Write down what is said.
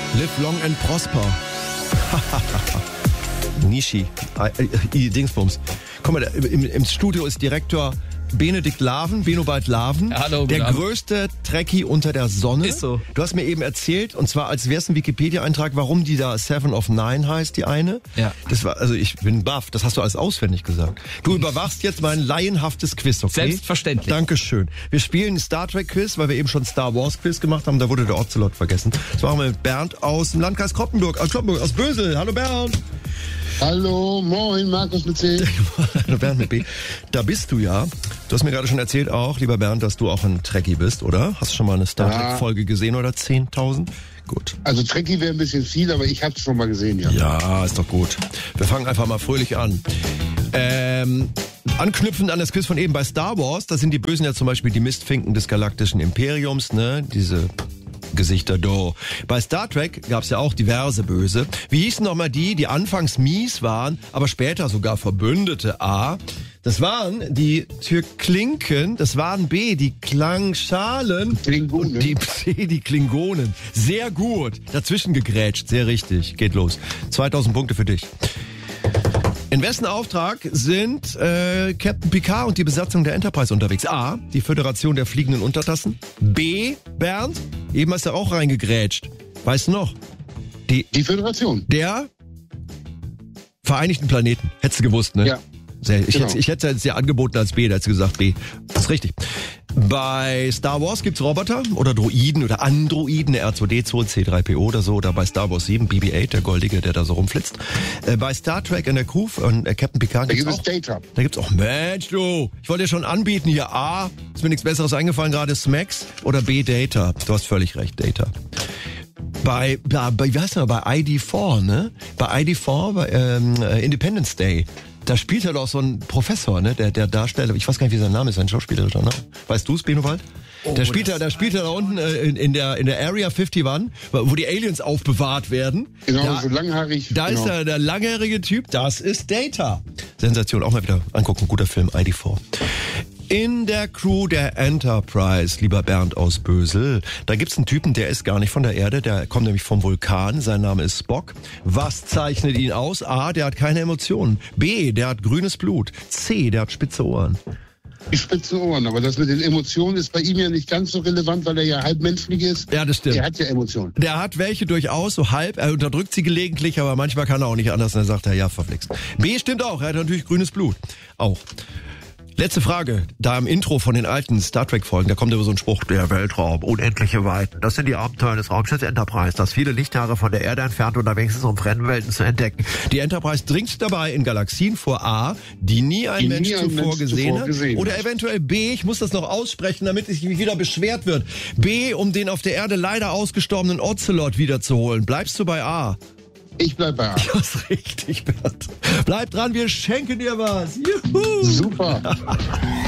Live long and prosper. Nishi. Dingsbums. Guck mal, im Studio ist Direktor Benedikt Laven, Benobald Laven, Hallo, der größte Trekkie unter der Sonne. Ist so. Du hast mir eben erzählt, und zwar als wäre es ein Wikipedia-Eintrag, warum die da Seven of Nine heißt, die eine. Ja. Das war, also ich bin baff, das hast du alles auswendig gesagt. Du überwachst jetzt mein laienhaftes Quiz, okay? Selbstverständlich. Dankeschön. Wir spielen ein Star Trek Quiz, weil wir eben schon Star Wars Quiz gemacht haben, da wurde der Ocelot vergessen. Das machen wir mit Bernd aus dem Landkreis Kloppenburg, aus Bösel. Hallo Bernd. Hallo, moin, Markus mit C. Hallo Bernd mit B. Da bist du ja. Du hast mir gerade schon erzählt auch, lieber Bernd, dass du auch ein Trekkie bist, oder? Hast du schon mal eine Star Trek-Folge gesehen oder 10.000? Gut. Also Trekkie wäre ein bisschen viel, aber ich hab's schon mal gesehen, ja. Ja, ist doch gut. Wir fangen einfach mal fröhlich an. Anknüpfend an das Quiz von eben bei Star Wars, da sind die Bösen ja zum Beispiel die Mistfinken des galaktischen Imperiums, ne? Diese Gesichter do. Bei Star Trek gab's ja auch diverse Böse. Wie hießen nochmal die anfangs mies waren, aber später sogar Verbündete? A. Das waren die Türklinken, das waren B, die Klangschalen. Klingonen. Und die C, die Klingonen. Sehr gut. Dazwischen gegrätscht, sehr richtig. Geht los. 2000 Punkte für dich. In wessen Auftrag sind Captain Picard und die Besatzung der Enterprise unterwegs? A, die Föderation der fliegenden Untertassen. B, Bernd, eben hast du auch reingegrätscht. Weißt du noch? Die Föderation. Der Vereinigten Planeten. Hättest du gewusst, ne? Ja. Ich hätte es dir angeboten als B, da hättest du gesagt B. Das ist richtig. Bei Star Wars gibt's Roboter oder Droiden oder Androiden, R2D2, C3PO oder so, oder bei Star Wars 7, BB-8, der Goldige, der da so rumflitzt. Bei Star Trek in der Crew von Captain Picard da gibt es Data. Da gibt's auch, Mensch du, ich wollte dir schon anbieten hier, A, ist mir nichts Besseres eingefallen gerade, Smacks oder B, Data. Du hast völlig recht, Data. Bei wie heißt das, bei ID4, ne? Bei ID4, bei Independence Day. Da spielt er doch so ein Professor, ne? Der Darsteller, ich weiß gar nicht, wie sein Name ist, sein schauspielerischer Name. Weißt du es, Benowald? Oh, der spielt da unten in der Area 51, wo die Aliens aufbewahrt werden. Genau, so langhaarig. Da ist der langhaarige Typ, das ist Data. Sensation, auch mal wieder angucken, guter Film, ID4. In der Crew der Enterprise, lieber Bernd aus Bösel, da gibt's einen Typen, der ist gar nicht von der Erde, der kommt nämlich vom Vulkan, sein Name ist Spock. Was zeichnet ihn aus? A, der hat keine Emotionen. B, der hat grünes Blut. C, der hat spitze Ohren. Die spitzen Ohren, aber das mit den Emotionen ist bei ihm ja nicht ganz so relevant, weil er ja halb menschlich ist. Ja, das stimmt. Er hat ja Emotionen. Der hat welche durchaus, so halb, er unterdrückt sie gelegentlich, aber manchmal kann er auch nicht anders, und dann sagt er, ja, verflixt. B stimmt auch, er hat natürlich grünes Blut. Auch. Letzte Frage. Da im Intro von den alten Star Trek-Folgen, da kommt immer so ein Spruch, der Weltraum, unendliche Weiten. Das sind die Abenteuer des Raumschiffs Enterprise, das viele Lichtjahre von der Erde entfernt unterwegs ist, um fremde Welten zu entdecken. Die Enterprise dringt dabei in Galaxien vor A, die nie ein Mensch zuvor gesehen hat. Oder eventuell B, ich muss das noch aussprechen, damit es mich wieder beschwert wird. B, um den auf der Erde leider ausgestorbenen Ocelot wiederzuholen. Bleibst du bei A? Ich bleib bei A. Das ist richtig, Bernd. Bleib dran, wir schenken dir was. Juhu. Super.